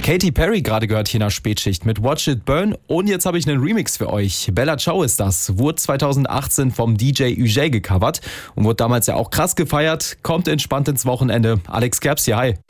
Katy Perry gerade gehört hier nach Spätschicht mit Watch It Burn und jetzt habe ich einen Remix für euch. Bella Ciao ist das, wurde 2018 vom DJ UJ gecovert und wurde damals ja auch krass gefeiert, kommt entspannt ins Wochenende. Alex Kerbs hier, hi.